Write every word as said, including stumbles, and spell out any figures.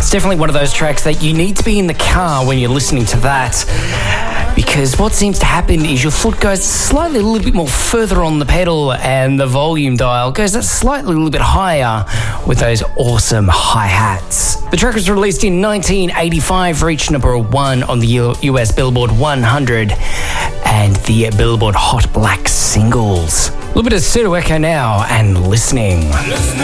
It's definitely one of those tracks that you need to be in the car when you're listening to that, because what seems to happen is your foot goes slightly a little bit more further on the pedal and the volume dial goes slightly a little bit higher with those awesome hi-hats. The track was released in nineteen eighty-five, reached number one on the U S Billboard one hundred and the Billboard Hot Black Singles. A little bit of Pseudo Echo now and Listening.